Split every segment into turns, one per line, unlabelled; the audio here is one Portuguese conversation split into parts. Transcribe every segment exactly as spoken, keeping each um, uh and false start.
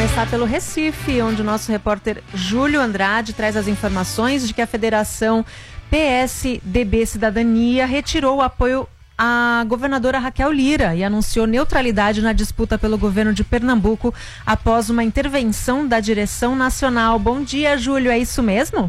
Começar pelo Recife, onde o nosso repórter Júlio Andrade traz as informações de que a Federação P S D B Cidadania retirou o apoio à governadora Raquel Lira e anunciou neutralidade na disputa pelo governo de Pernambuco após uma intervenção da direção nacional. Bom dia, Júlio, é isso mesmo?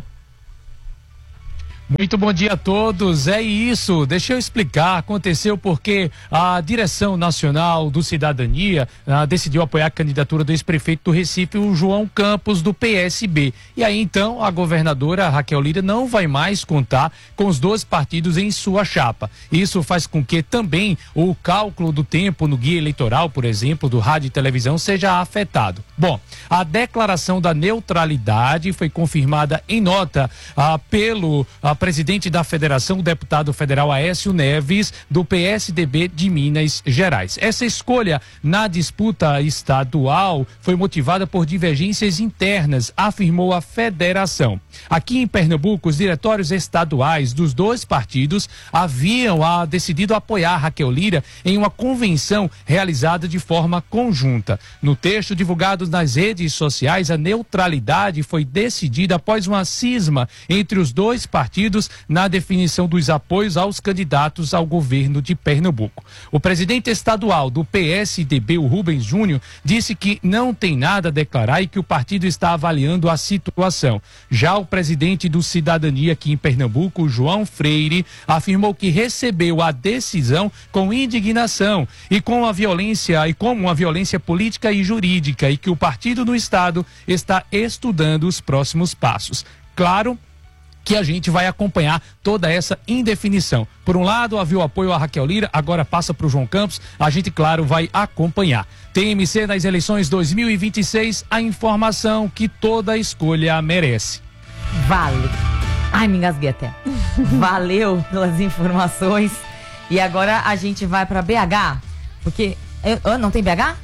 Muito bom dia a todos, é isso, deixa eu explicar, aconteceu porque a direção nacional do Cidadania ah, decidiu apoiar a candidatura do ex-prefeito do Recife, o João Campos, do P S B, e aí então a governadora Raquel Lira não vai mais contar com os dois partidos em sua chapa. Isso faz com que também o cálculo do tempo no guia eleitoral, por exemplo, do rádio e televisão seja afetado. Bom, a declaração da neutralidade foi confirmada em nota ah, pelo ah, presidente da federação, o deputado federal Aécio Neves, do P S D B de Minas Gerais. Essa escolha na disputa estadual foi motivada por divergências internas, afirmou a federação. Aqui em Pernambuco, os diretórios estaduais dos dois partidos haviam ah, decidido apoiar Raquel Lira em uma convenção realizada de forma conjunta. No texto divulgado nas redes sociais, a neutralidade foi decidida após uma cisma entre os dois partidos na definição dos apoios aos candidatos ao governo de Pernambuco. O presidente estadual do P S D B, o Rubens Júnior, disse que não tem nada a declarar e que o partido está avaliando a situação. Já o presidente do Cidadania aqui em Pernambuco, João Freire, afirmou que recebeu a decisão com indignação e com a violência e como uma violência política e jurídica e que o partido no estado está estudando os próximos passos. Claro que a gente vai acompanhar toda essa indefinição. Por um lado, havia o apoio a Raquel Lira, agora passa para o João Campos, a gente, claro, vai acompanhar. T M C nas eleições dois mil e vinte e seis, a informação que toda escolha merece.
Vale. Ai, me engasguei até. Valeu pelas informações. E agora a gente vai para B H, porque... Eu, não tem B H?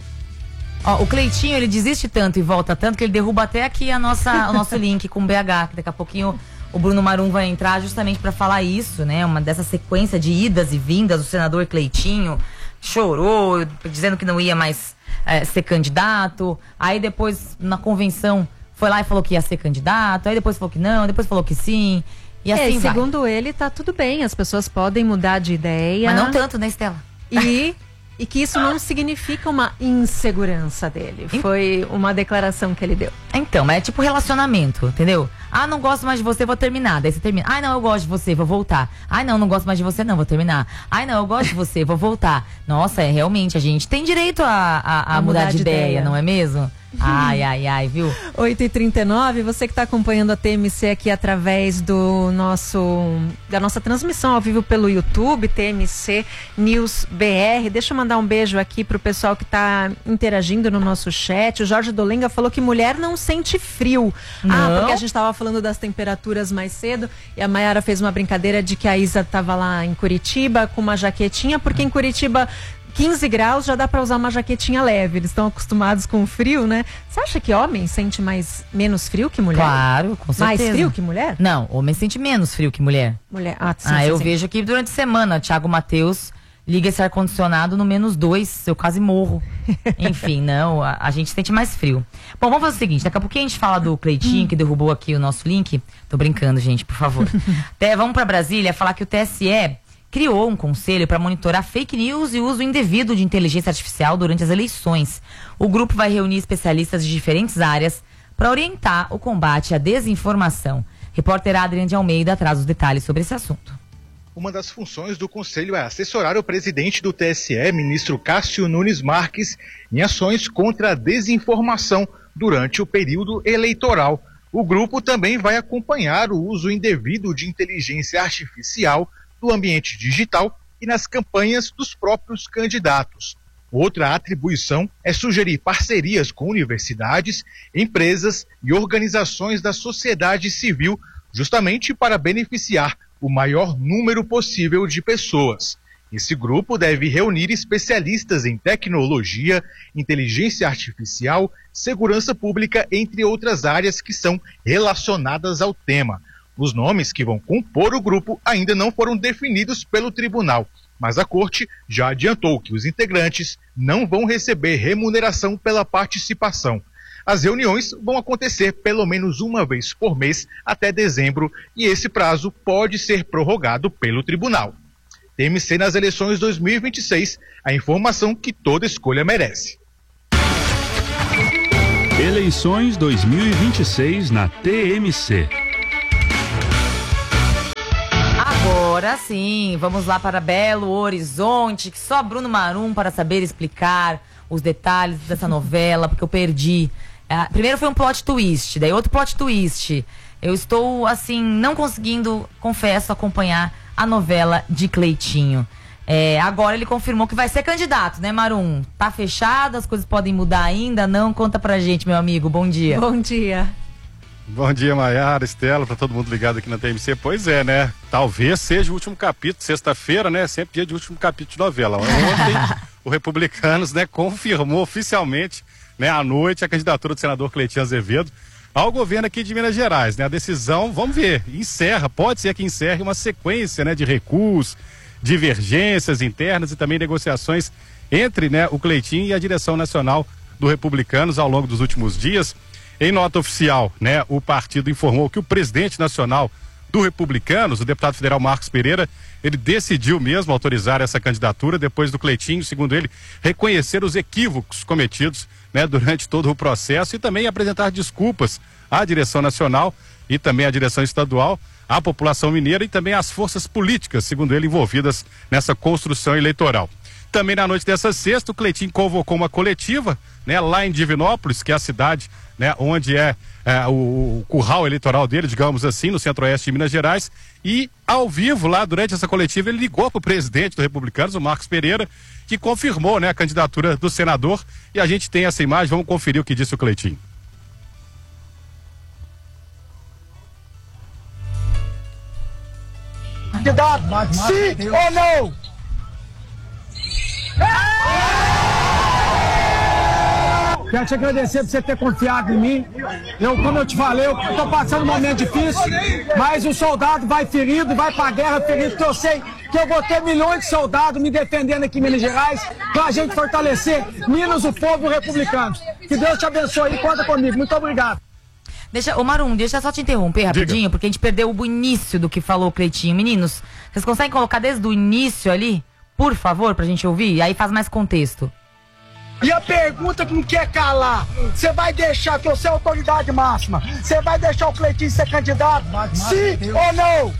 Ó, o Cleitinho, ele desiste tanto e volta tanto que ele derruba até aqui a nossa, o nosso link com B H, que daqui a pouquinho o Bruno Marum vai entrar justamente para falar isso, né? Uma dessa sequência de idas e vindas. O senador Cleitinho chorou, dizendo que não ia mais é, ser candidato. Aí depois, na convenção, foi lá e falou que ia ser candidato. Aí depois falou que não, depois falou que sim. E assim
é, segundo ele, tá tudo bem. As pessoas podem mudar de ideia.
Mas não tanto, né, Estela?
E... E que isso não significa uma insegurança dele. Foi uma declaração que ele deu.
Então, mas é tipo relacionamento, entendeu? Ah, não gosto mais de você, vou terminar. Daí você termina. Ai, não, eu gosto de você, vou voltar. Ai, não, não gosto mais de você, não, vou terminar. Ai, não, eu gosto de você, vou voltar. Nossa, é realmente, a gente tem direito a, a, a, a mudar, mudar de, de ideia, ideia, não é mesmo? Ai, ai, ai, viu?
oito e trinta e nove, você que está acompanhando a T M C aqui através do nosso, da nossa transmissão ao vivo pelo YouTube, T M C News B R. Deixa eu mandar um beijo aqui pro pessoal que está interagindo no nosso chat. O Jorge Dolenga falou que mulher não sente frio. Não? Ah, porque a gente estava falando das temperaturas mais cedo e a Mayara fez uma brincadeira de que a Isa estava lá em Curitiba com uma jaquetinha, porque em Curitiba quinze graus já dá para usar uma jaquetinha leve. Eles estão acostumados com o frio, né? Você acha que homem sente mais menos frio que mulher?
Claro, com certeza.
Mais frio que mulher?
Não, homem sente menos frio que mulher.
Mulher, ah, sim,
ah
sim,
eu
sim.
vejo aqui durante a semana, Thiago Matheus liga esse ar-condicionado no menos dois, eu quase morro. Enfim, não, a, a gente sente mais frio. Bom, vamos fazer o seguinte, daqui a pouquinho a gente fala do Cleitinho, que derrubou aqui o nosso link. Tô brincando, gente, por favor. Até, vamos para Brasília falar que o T S E criou um conselho para monitorar fake news e uso indevido de inteligência artificial durante as eleições. O grupo vai reunir especialistas de diferentes áreas para orientar o combate à desinformação. Repórter Adriane de Almeida traz os detalhes sobre esse assunto.
Uma das funções do conselho é assessorar o presidente do T S E, ministro Cássio Nunes Marques, em ações contra a desinformação durante o período eleitoral. O grupo também vai acompanhar o uso indevido de inteligência artificial no ambiente digital e nas campanhas dos próprios candidatos. Outra atribuição é sugerir parcerias com universidades, empresas e organizações da sociedade civil, justamente para beneficiar o maior número possível de pessoas. Esse grupo deve reunir especialistas em tecnologia, inteligência artificial, segurança pública, entre outras áreas que são relacionadas ao tema. Os nomes que vão compor o grupo ainda não foram definidos pelo tribunal, mas a corte já adiantou que os integrantes não vão receber remuneração pela participação. As reuniões vão acontecer pelo menos uma vez por mês até dezembro e esse prazo pode ser prorrogado pelo tribunal. T M C nas eleições dois mil e vinte e seis, a informação que toda escolha merece.
Eleições dois mil e vinte e seis na T M C.
Agora sim, vamos lá para Belo Horizonte, que só Bruno Marum para saber explicar os detalhes dessa novela, porque eu perdi. Ah, primeiro foi um plot twist, daí outro plot twist. Eu estou, assim, não conseguindo, confesso, acompanhar a novela de Cleitinho. É, agora ele confirmou que vai ser candidato, né, Marum? Tá fechado, as coisas podem mudar ainda? Não? Conta pra gente, meu amigo. Bom dia.
Bom dia.
Bom dia, Maiara, Estela, pra todo mundo ligado aqui na T M C. Pois é, né? Talvez seja o último capítulo, sexta-feira, né? Sempre dia de último capítulo de novela. Ontem, o Republicanos, né, confirmou oficialmente, né, à noite, a candidatura do senador Cleitinho Azevedo ao governo aqui de Minas Gerais, né? A decisão, vamos ver, encerra, pode ser que encerre uma sequência, né, de recuos, divergências internas e também negociações entre, né, o Cleitinho e a direção nacional do Republicanos ao longo dos últimos dias. Em nota oficial, né, o partido informou que o presidente nacional do Republicanos, o deputado federal Marcos Pereira, ele decidiu mesmo autorizar essa candidatura depois do Cleitinho, segundo ele, reconhecer os equívocos cometidos, né, durante todo o processo e também apresentar desculpas à direção nacional e também à direção estadual, à população mineira e também às forças políticas, segundo ele, envolvidas nessa construção eleitoral. Também na noite dessa sexta, o Cleitinho convocou uma coletiva, né, lá em Divinópolis, que é a cidade, né, onde é, é o, o curral eleitoral dele, digamos assim, no centro-oeste de Minas Gerais, e ao vivo lá durante essa coletiva ele ligou para o presidente do Republicanos, o Marcos Pereira, que confirmou, né, a candidatura do senador, e a gente tem essa imagem, vamos conferir o que disse o Cleitinho.
Candidato, sim ou não? Quero te agradecer por você ter confiado em mim. Eu, como eu te falei, eu estou passando um momento difícil, mas o soldado vai ferido, vai para a guerra ferido, porque eu sei que eu vou ter milhões de soldados me defendendo aqui em Minas Gerais, para a gente fortalecer Minas, o povo republicano. Que Deus te abençoe e conta comigo. Muito obrigado.
Deixa, ô Marum, deixa eu só te interromper rapidinho, Diga. Porque a gente perdeu o início do que falou o Cleitinho. Meninos, vocês conseguem colocar desde o início ali, por favor, pra gente ouvir? Aí faz mais contexto.
E a pergunta que não quer calar, você vai deixar, que você é a autoridade máxima, você vai deixar o Cleitinho ser candidato? Mas, mas, sim Deus. Ou não?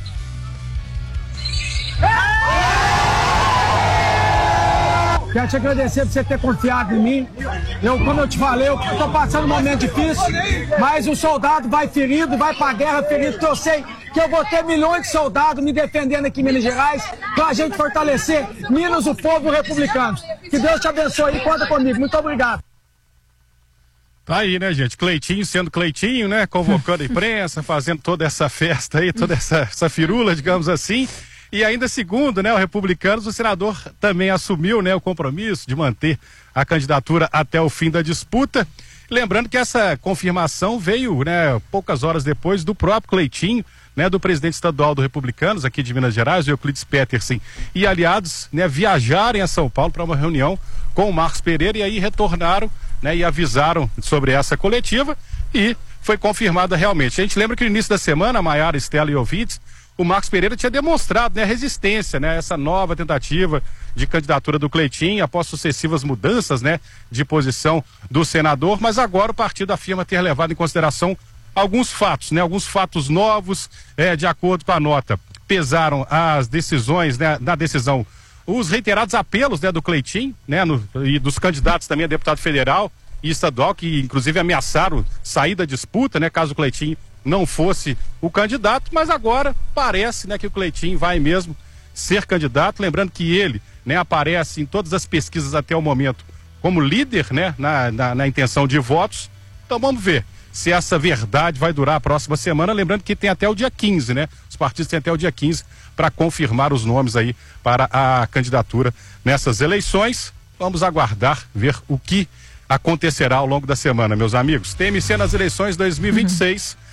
Quero te agradecer por você ter confiado em mim. Eu, como eu te falei, eu estou passando um momento difícil, mas o soldado vai ferido, vai para a guerra ferido, porque eu sei que eu vou ter milhões de soldados me defendendo aqui em Minas Gerais, para a gente fortalecer Minas, o povo republicano. Que Deus te abençoe e conta comigo. Muito obrigado.
Tá aí, né, gente? Cleitinho sendo Cleitinho, né? Convocando a imprensa, fazendo toda essa festa aí, toda essa, essa firula, digamos assim. E ainda segundo, né, o Republicanos, o senador também assumiu, né, o compromisso de manter a candidatura até o fim da disputa. Lembrando que essa confirmação veio, né, poucas horas depois do próprio Cleitinho, né, do presidente estadual do Republicanos aqui de Minas Gerais, o Euclides Petersen, e aliados, né, viajarem a São Paulo para uma reunião com o Marcos Pereira e aí retornaram, né, e avisaram sobre essa coletiva e foi confirmada realmente. A gente lembra que no início da semana, a Maiara, Estela e ouvintes, o Marcos Pereira tinha demonstrado, né, resistência, né, essa nova tentativa de candidatura do Cleitinho após sucessivas mudanças, né, de posição do senador, mas agora o partido afirma ter levado em consideração alguns fatos, né, alguns fatos novos, é, de acordo com a nota. Pesaram as decisões, né, na decisão, os reiterados apelos, né, do Cleitinho, né, no, e dos candidatos também a deputado federal e estadual, que inclusive ameaçaram sair da disputa, né, caso o Cleitinho não fosse o candidato, mas agora parece, né, que o Cleitinho vai mesmo ser candidato, lembrando que ele, né, aparece em todas as pesquisas até o momento como líder, né, na, na, na intenção de votos. Então vamos ver se essa verdade vai durar a próxima semana, lembrando que tem até o dia quinze, né, os partidos têm até o dia quinze para confirmar os nomes aí para a candidatura nessas eleições. Vamos aguardar, ver o que acontecerá ao longo da semana, meus amigos. T M C nas eleições dois mil e vinte e seis, uhum.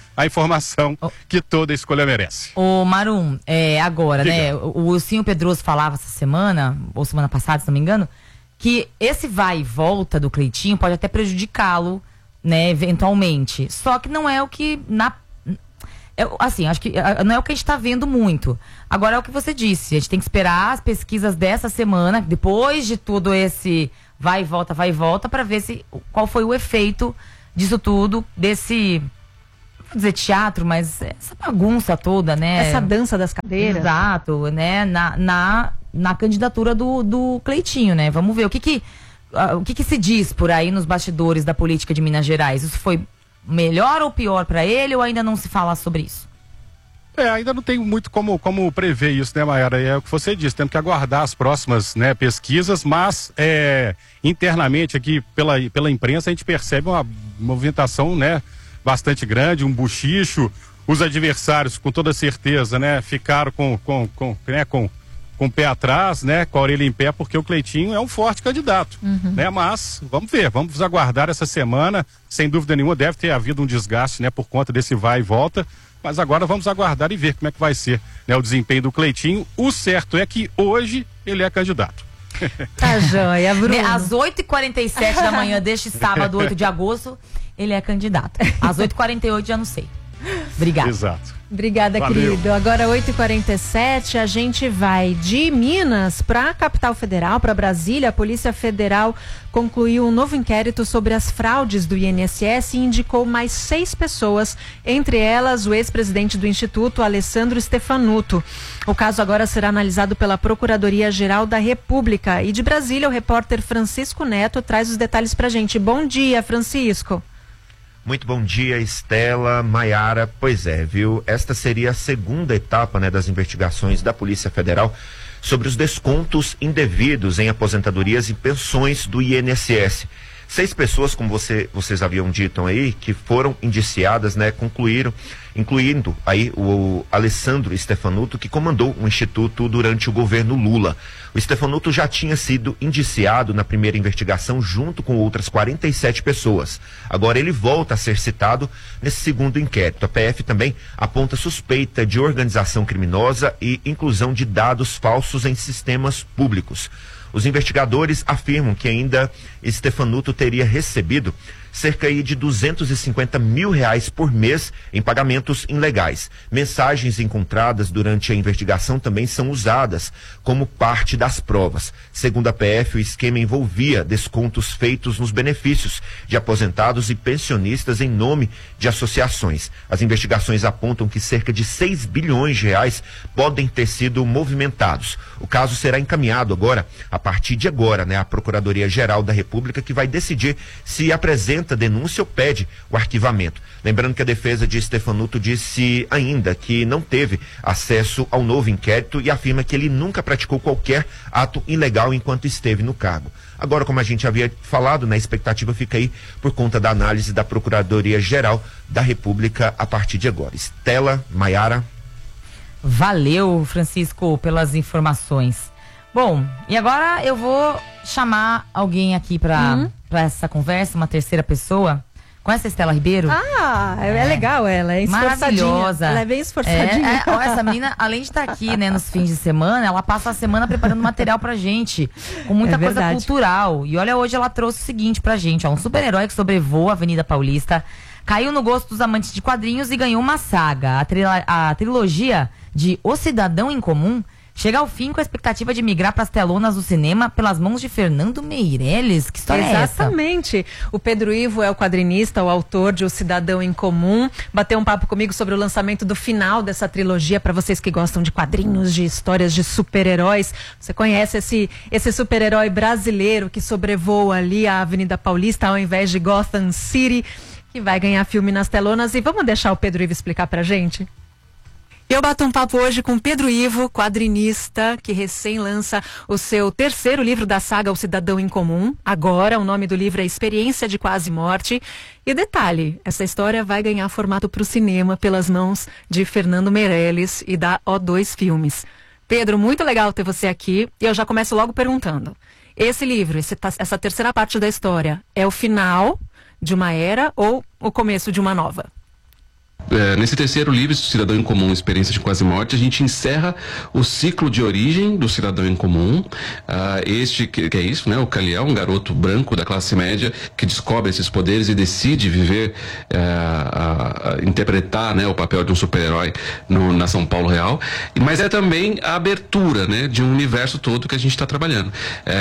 a informação oh. que toda escolha merece.
Ô Marum, é, agora,
Diga.
né, o Wilsinho Pedroso falava essa semana, ou semana passada, se não me engano, que esse vai e volta do Cleitinho pode até prejudicá-lo, né, eventualmente. Só que não é o que, na, é, assim, acho que não é o que a gente tá vendo muito. Agora é o que você disse, a gente tem que esperar as pesquisas dessa semana, depois de tudo esse vai e volta, vai e volta, para ver se, qual foi o efeito disso tudo, desse, não vou dizer teatro, mas essa bagunça toda, né?
Essa dança das cadeiras.
Exato, né, na... na na candidatura do, do Cleitinho, né? Vamos ver o que que, uh, o que que se diz por aí nos bastidores da política de Minas Gerais. Isso foi melhor ou pior para ele, ou ainda não se fala sobre isso?
É, ainda não tem muito como, como prever isso, né, Mayara? É o que você disse, temos que aguardar as próximas, né, pesquisas, mas é, internamente aqui pela, pela imprensa a gente percebe uma movimentação, né, bastante grande, um buchicho. Os adversários, com toda certeza, né, ficaram com, com, com, né, com com o pé atrás, né, com a orelha em pé, porque o Cleitinho é um forte candidato, uhum. né, mas vamos ver, vamos aguardar essa semana, sem dúvida nenhuma deve ter havido um desgaste, né, por conta desse vai e volta, mas agora vamos aguardar e ver como é que vai ser, né, o desempenho do Cleitinho. O certo é que hoje ele é candidato.
Tá joia, Bruno.
Às oito e quarenta e sete da manhã deste sábado, oito de agosto, ele é candidato. Às oito e quarenta e oito já não sei. Obrigada.
Exato.
Obrigada,
Valeu.
querido. Agora, oito e quarenta e sete, a gente vai de Minas para a capital federal, para Brasília. A Polícia Federal concluiu um novo inquérito sobre as fraudes do I N S S e indicou mais seis pessoas, entre elas o ex-presidente do Instituto, Alessandro Stefanuto. O caso agora será analisado pela Procuradoria-Geral da República. E de Brasília, o repórter Francisco Neto traz os detalhes para a gente. Bom dia, Francisco.
Muito bom dia, Estela, Mayara. Pois é, viu? Esta seria a segunda etapa, né, das investigações da Polícia Federal sobre os descontos indevidos em aposentadorias e pensões do I N S S. Seis pessoas, como você, vocês haviam dito aí, que foram indiciadas, né, concluíram, incluindo aí o, o Alessandro Stefanuto, que comandou o Instituto durante o governo Lula. O Stefanuto já tinha sido indiciado na primeira investigação junto com outras quarenta e sete pessoas. Agora ele volta a ser citado nesse segundo inquérito. A P F também aponta suspeita de organização criminosa e inclusão de dados falsos em sistemas públicos. Os investigadores afirmam que ainda Stefanuto teria recebido cerca aí de duzentos e cinquenta mil reais por mês em pagamentos ilegais. Mensagens encontradas durante a investigação também são usadas como parte das provas. Segundo a P F, o esquema envolvia descontos feitos nos benefícios de aposentados e pensionistas em nome de associações. As investigações apontam que cerca de seis bilhões de reais podem ter sido movimentados. O caso será encaminhado agora, a partir de agora, né, à Procuradoria-Geral da República, que vai decidir se apresenta denúncia ou pede o arquivamento. Lembrando que a defesa de Stefanuto disse ainda que não teve acesso ao novo inquérito e afirma que ele nunca praticou qualquer ato ilegal enquanto esteve no cargo. Agora, como a gente havia falado, né, a expectativa fica aí por conta da análise da Procuradoria-Geral da República a partir de agora. Estela, Mayara.
Valeu, Francisco, pelas informações. Bom, e agora eu vou chamar alguém aqui para uhum. para essa conversa, uma terceira pessoa. Conhece a Estela Ribeiro?
Ah, é, é legal ela, é esforçadinha.
Maravilhosa.
Ela é bem esforçadinha.
É, é, ó, essa menina, além de estar aqui, né, nos fins de semana, ela passa a semana preparando material pra gente, com muita
é
coisa
verdade.
cultural. E olha, hoje ela trouxe o seguinte pra gente, ó, um super-herói que sobrevoa a Avenida Paulista, caiu no gosto dos amantes de quadrinhos e ganhou uma saga. A, trila- a trilogia de O Cidadão em Comum chega ao fim com a expectativa de migrar para as telonas do cinema pelas mãos de Fernando Meirelles. Que história é essa?
Exatamente. O Pedro Ivo é o quadrinista, o autor de O Cidadão em Comum. Bateu um papo comigo sobre o lançamento do final dessa trilogia, para vocês que gostam de quadrinhos, de histórias de super-heróis. Você conhece esse, esse super-herói brasileiro que sobrevoa ali a Avenida Paulista ao invés de Gotham City, que vai ganhar filme nas telonas. E vamos deixar o Pedro Ivo explicar pra gente? Eu bato um papo hoje com Pedro Ivo, quadrinista, que recém lança o seu terceiro livro da saga O Cidadão em Comum. Agora, o nome do livro é Experiência de Quase Morte. E detalhe, essa história vai ganhar formato para o cinema pelas mãos de Fernando Meirelles e da O dois Filmes. Pedro, muito legal ter você aqui. E eu já começo logo perguntando. Esse livro, esse, essa terceira parte da história, é o final de uma era ou o começo de uma nova?
é, nesse terceiro livro, Cidadão em Comum, Experiência de Quase Morte, a gente encerra o ciclo de origem do cidadão em comum. Uh, este que, que é isso, né? O Kal-El, um garoto branco da classe média que descobre esses poderes e decide viver, uh, a, a interpretar, né, o papel de um super-herói no, na São Paulo real. Mas é também a abertura, né, de um universo todo que a gente está trabalhando.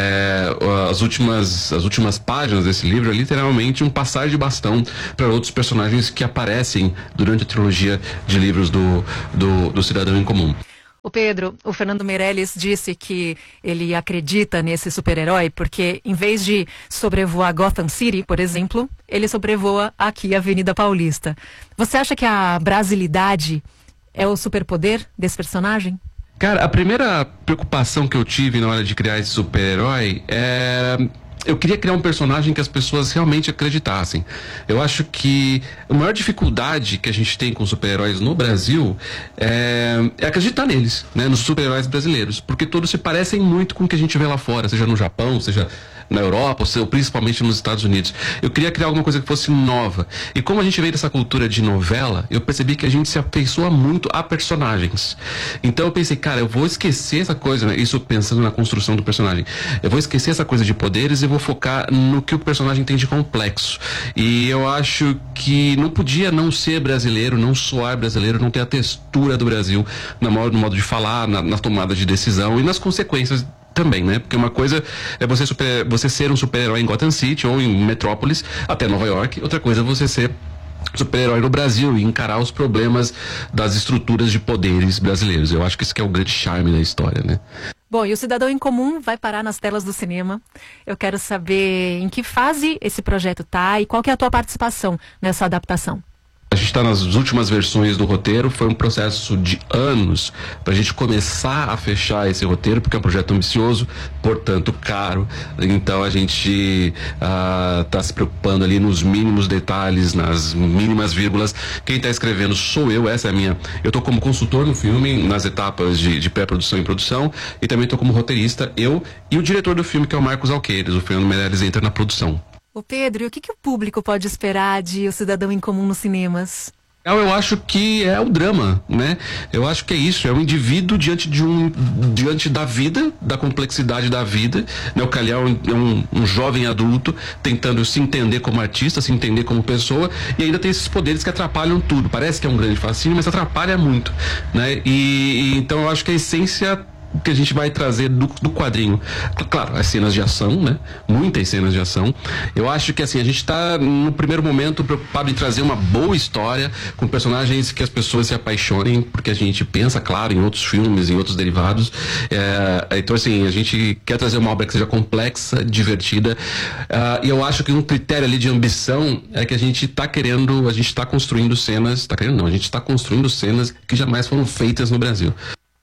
É, as últimas, as últimas páginas desse livro é literalmente um passar de bastão para outros personagens que aparecem durante a trilogia de livros do, do, do Cidadão em Comum.
O Pedro, o Fernando Meirelles disse que ele acredita nesse super-herói porque, em vez de sobrevoar Gotham City, por exemplo, ele sobrevoa aqui a Avenida Paulista. Você acha que a brasilidade é o superpoder desse personagem?
Cara, a primeira preocupação que eu tive na hora de criar esse super-herói é... eu queria criar um personagem que as pessoas realmente acreditassem. Eu acho que a maior dificuldade que a gente tem com super-heróis no Brasil é, é acreditar neles, né, nos super-heróis brasileiros, porque todos se parecem muito com o que a gente vê lá fora, seja no Japão, seja na Europa, ou principalmente nos Estados Unidos. Eu queria criar alguma coisa que fosse nova. E como a gente veio dessa cultura de novela, eu percebi que a gente se afeiçoa muito a personagens. Então eu pensei, cara, eu vou esquecer essa coisa, né? Isso pensando na construção do personagem. Eu vou esquecer essa coisa de poderes e vou focar no que o personagem tem de complexo. E eu acho que não podia não ser brasileiro, não soar brasileiro, não ter a textura do Brasil no modo, no modo de falar, na, na tomada de decisão e nas consequências também, né? Porque uma coisa é você, super, você ser um super-herói em Gotham City ou em Metrópolis, até Nova York. Outra coisa é você ser super-herói no Brasil e encarar os problemas das estruturas de poderes brasileiros. Eu acho que isso que é o grande charme da história, né?
Bom, e o Cidadão em Comum vai parar nas telas do cinema. Eu quero saber em que fase esse projeto tá e qual que é a tua participação nessa adaptação.
A gente está nas últimas versões do roteiro, foi um processo de anos para a gente começar a fechar esse roteiro, porque é um projeto ambicioso, portanto caro. Então a gente está uh, se preocupando ali nos mínimos detalhes, nas mínimas vírgulas. Quem está escrevendo sou eu, essa é a minha. Eu estou como consultor no filme, nas etapas de, de pré-produção e produção, e também estou como roteirista, eu e o diretor do filme, que é o Marcos Alqueires. O Fernando Meirelles entra na produção.
Ô Pedro, e o que, que o público pode esperar de O Cidadão em Comum nos cinemas?
Eu acho que é o drama, né? Eu acho que é isso, é um indivíduo diante de um, diante da vida, da complexidade da vida, né? O Kal-El é um, um jovem adulto tentando se entender como artista, se entender como pessoa, e ainda tem esses poderes que atrapalham tudo. Parece que é um grande fascínio, mas atrapalha muito, né? E, e então eu acho que a essência que a gente vai trazer do, do quadrinho, claro, as cenas de ação, né? Muitas cenas de ação. Eu acho que assim, a gente está no primeiro momento preocupado em trazer uma boa história com personagens que as pessoas se apaixonem, porque a gente pensa, claro, em outros filmes, em outros derivados. É, então assim, a gente quer trazer uma obra que seja complexa, divertida, uh, e eu acho que um critério ali de ambição é que a gente está querendo, a gente está construindo cenas, tá querendo não, a gente está construindo cenas que jamais foram feitas no Brasil.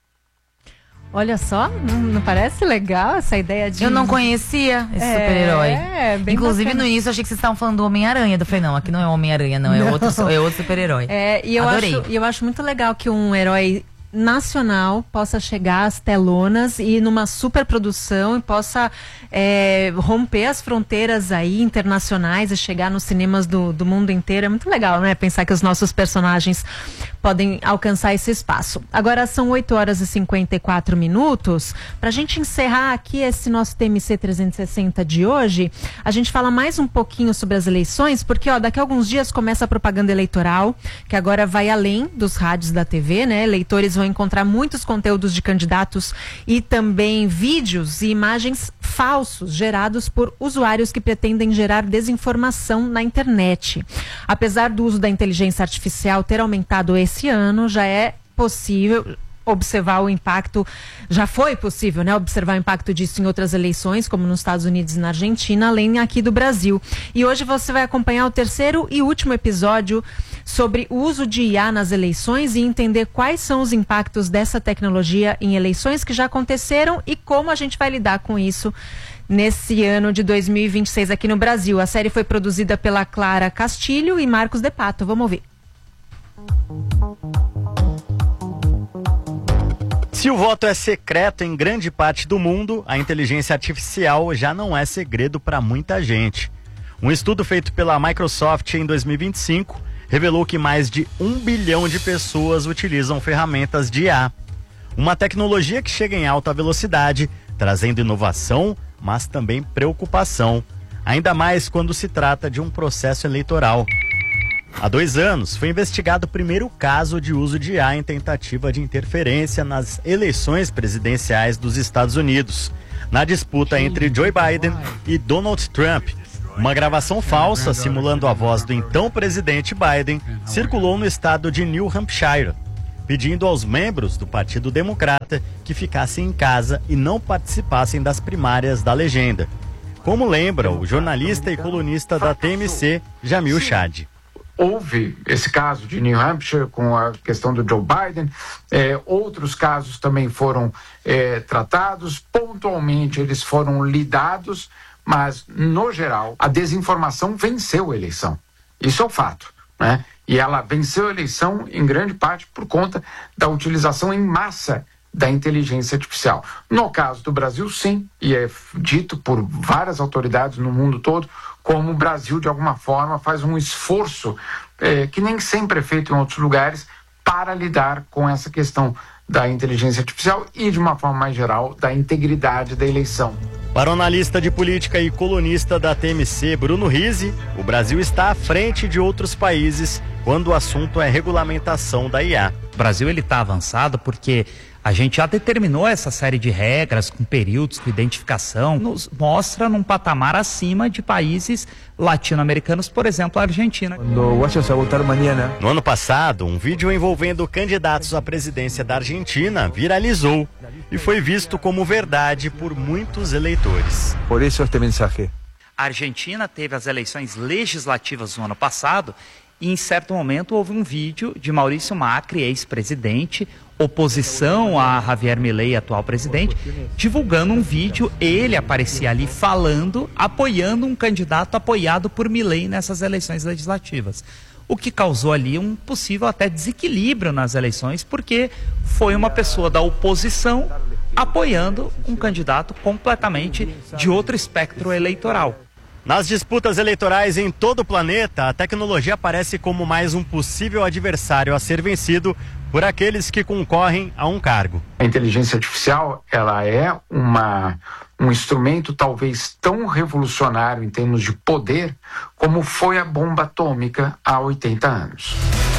Olha só, não, não parece legal essa ideia de...
Eu não conhecia esse é, super-herói.
É, bem
Inclusive,
bacana.
No início, eu achei que vocês estavam falando do Homem-Aranha. Eu falei, não, aqui não é Homem-Aranha, não. É não. outro, é outro super-herói.
É, e eu
Adorei.
acho, eu acho muito legal que um herói nacional possa chegar às telonas e numa superprodução e possa é, romper as fronteiras aí internacionais e chegar nos cinemas do, do mundo inteiro. É muito legal, né? Pensar que os nossos personagens podem alcançar esse espaço. Agora são oito horas e cinquenta e quatro minutos. Pra gente encerrar aqui esse nosso T M C trezentos e sessenta de hoje, a gente fala mais um pouquinho sobre as eleições, porque ó, daqui a alguns dias começa a propaganda eleitoral, que agora vai além dos rádios da T V, né? Eleitores vão encontrar muitos conteúdos de candidatos e também vídeos e imagens falsos gerados por usuários que pretendem gerar desinformação na internet. Apesar do uso da inteligência artificial ter aumentado esse ano, já é possível observar o impacto, já foi possível, né, observar o impacto disso em outras eleições, como nos Estados Unidos e na Argentina, além aqui do Brasil. E hoje você vai acompanhar o terceiro e último episódio sobre o uso de I A nas eleições e entender quais são os impactos dessa tecnologia em eleições que já aconteceram e como a gente vai lidar com isso nesse ano de dois mil e vinte e seis aqui no Brasil. A série foi produzida pela Clara Castilho e Marcos De Pato. Vamos ouvir.
Se o voto é secreto em grande parte do mundo, a inteligência artificial já não é segredo para muita gente. Um estudo feito pela Microsoft em dois mil e vinte e cinco revelou que mais de um bilhão de pessoas utilizam ferramentas de I A. Uma tecnologia que chega em alta velocidade, trazendo inovação, mas também preocupação. Ainda mais quando se trata de um processo eleitoral. Há dois anos, foi investigado o primeiro caso de uso de I A em tentativa de interferência nas eleições presidenciais dos Estados Unidos, na disputa entre Joe Biden e Donald Trump. Uma gravação falsa, simulando a voz do então presidente Biden, circulou no estado de New Hampshire, pedindo aos membros do Partido Democrata que ficassem em casa e não participassem das primárias da legenda. Como lembra o jornalista e colunista da T M C, Jamil Chad.
Houve esse caso de New Hampshire com a questão do Joe Biden, é, outros casos também foram é, tratados, pontualmente eles foram lidados, mas no geral a desinformação venceu a eleição. Isso é o fato, né? E ela venceu a eleição em grande parte por conta da utilização em massa da inteligência artificial. No caso do Brasil, sim, e é dito por várias autoridades no mundo todo, como o Brasil, de alguma forma, faz um esforço é, que nem sempre é feito em outros lugares para lidar com essa questão da inteligência artificial e, de uma forma mais geral, da integridade da eleição.
Para o analista de política e colunista da T M C, Bruno Rizzi, o Brasil está à frente de outros países quando o assunto é regulamentação da I A.
O Brasil ele está avançado porque a gente já determinou essa série de regras com períodos de identificação, nos mostra num patamar acima de países latino-americanos, por exemplo, a Argentina.
No ano passado, um vídeo envolvendo candidatos à presidência da Argentina viralizou e foi visto como verdade por muitos eleitores.
Por isso este mensagem. A Argentina teve as eleições legislativas no ano passado e em certo momento houve um vídeo de Maurício Macri, ex-presidente, oposição a Javier Milei, atual presidente, divulgando um vídeo, ele aparecia ali falando, apoiando um candidato apoiado por Milei nessas eleições legislativas. O que causou ali um possível até desequilíbrio nas eleições, porque foi uma pessoa da oposição apoiando um candidato completamente de outro espectro eleitoral.
Nas disputas eleitorais em todo o planeta, a tecnologia aparece como mais um possível adversário a ser vencido por aqueles que concorrem a um cargo.
A inteligência artificial, ela é uma, um instrumento talvez tão revolucionário em termos de poder como foi a bomba atômica há oitenta anos.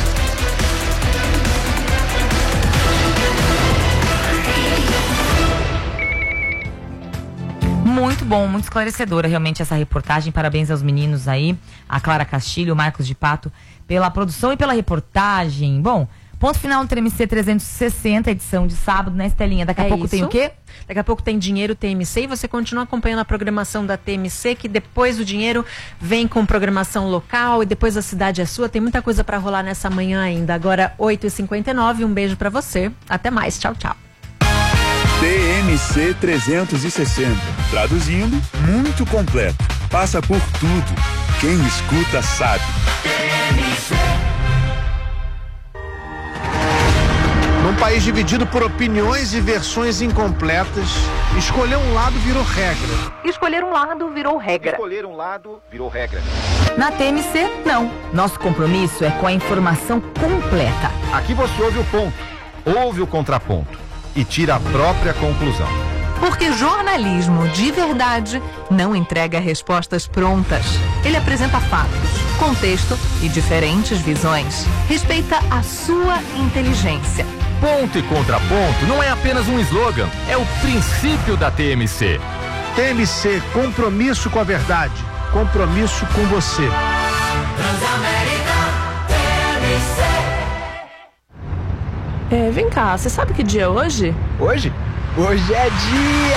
Muito bom, muito esclarecedora realmente essa reportagem. Parabéns aos meninos aí, a Clara Castilho, o Marcos de Pato, pela produção e pela reportagem. Bom, ponto final do T M C trezentos e sessenta, edição de sábado, né, Estelinha? Daqui a
É
pouco
isso.
tem o quê?
Daqui a pouco tem Dinheiro T M C e você continua acompanhando a programação da T M C, que depois do Dinheiro vem com programação local e depois a cidade é sua. Tem muita coisa para rolar nessa manhã ainda. Agora, oito e cinquenta e nove, um beijo para você. Até mais, tchau, tchau.
T M C trezentos e sessenta. Traduzindo, muito completo. Passa por tudo. Quem escuta sabe.
Num país dividido por opiniões e versões incompletas, escolher um lado virou regra.
Escolher um lado virou regra.
Escolher um lado virou regra.
Na T M C, não. Nosso compromisso é com a informação completa.
Aqui você ouve o ponto, ouve o contraponto e tira a própria conclusão.
Porque jornalismo de verdade não entrega respostas prontas. Ele apresenta fatos, contexto e diferentes visões. Respeita a sua inteligência.
Ponto e contraponto não é apenas um slogan, é o princípio da T M C.
T M C, compromisso com a verdade, compromisso com você.
Transamérica, T M C. É, vem cá, você sabe que dia é hoje?
Hoje? Hoje é dia!